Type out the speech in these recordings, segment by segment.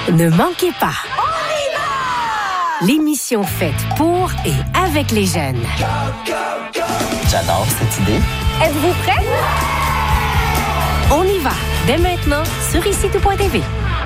Ne manquez pas. L'émission faite pour et avec les jeunes. J'adore cette idée. Êtes-vous prêts? On y va, dès maintenant, sur ICTout.tv.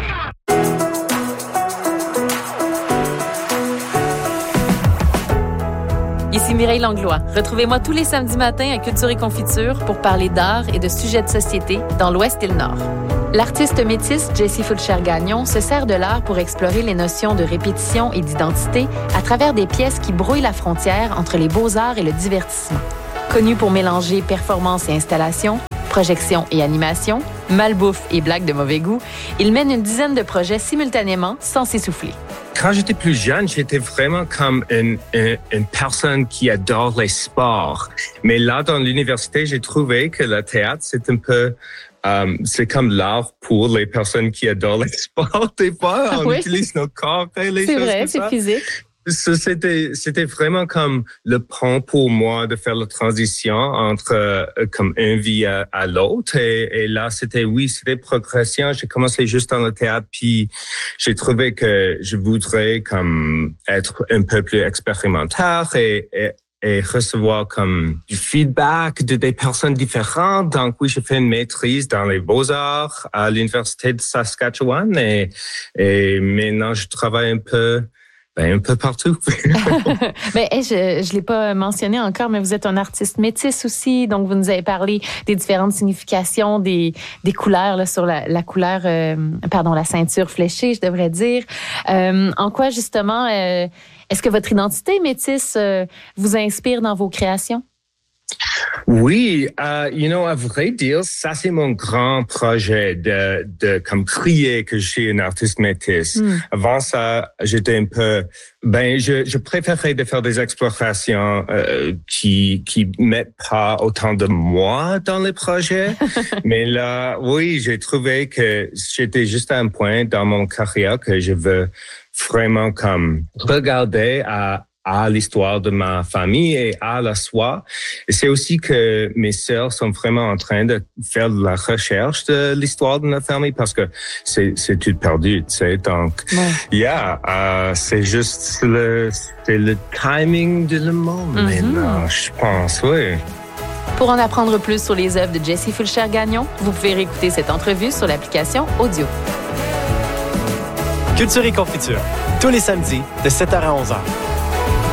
Ici Mireille Langlois. Retrouvez-moi tous les samedis matins à Culture et Confiture pour parler d'art et de sujets de société dans l'Ouest et le Nord. L'artiste métisse Jessie Fulcher-Gagnon se sert de l'art pour explorer les notions de répétition et d'identité à travers des pièces qui brouillent la frontière entre les beaux-arts et le divertissement. Connu pour mélanger performance et installation, projection et animation, malbouffe et blagues de mauvais goût, il mène une dizaine de projets simultanément sans s'essouffler. Quand j'étais plus jeune, j'étais vraiment comme une personne qui adore les sports. Mais là, dans l'université, j'ai trouvé que le théâtre, c'est un peu... c'est comme l'art pour les personnes qui adorent les sports. Des fois, on utilise nos corps et les choses comme ça. C'est vrai, c'est physique. C'était vraiment comme le pont pour moi de faire la transition entre comme une vie à l'autre. Et là, c'était progression. J'ai commencé juste dans le théâtre, puis j'ai trouvé que je voudrais comme être un peu plus expérimentaire et recevoir comme du feedback de des personnes différentes. Donc oui, j'ai fait une maîtrise dans les beaux-arts à l'Université de Saskatchewan et maintenant je travaille un peu partout. Ben, je l'ai pas mentionné encore, mais vous êtes un artiste métis aussi. Donc, vous nous avez parlé des différentes significations des couleurs là, sur la couleur, la ceinture fléchée, je devrais dire. En quoi, justement, est-ce que votre identité métisse vous inspire dans vos créations? Oui, à vrai dire, ça c'est mon grand projet de comme crier que je suis un artiste métis. Avant ça, j'étais un peu, je préférais de faire des explorations qui mettent pas autant de moi dans les projets. Mais là, oui, j'ai trouvé que j'étais juste à un point dans mon carrière que je veux vraiment comme regarder à l'histoire de ma famille et à la soi. Et c'est aussi que mes sœurs sont vraiment en train de faire de la recherche de l'histoire de notre famille parce que c'est tout perdu, tu sais. Donc, c'est juste le timing de le monde maintenant, je pense, oui. Pour en apprendre plus sur les œuvres de Jessie Fulcher-Gagnon, vous pouvez réécouter cette entrevue sur l'application Audio. Culture et Confiture, tous les samedis de 7h à 11h.